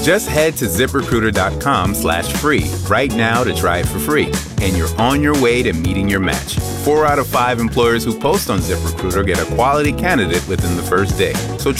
Just head to ZipRecruiter.com/free right now to try it for free. And you're on your way to meeting your match. 4 out of 5 employers who post on ZipRecruiter get a quality candidate within the first day. So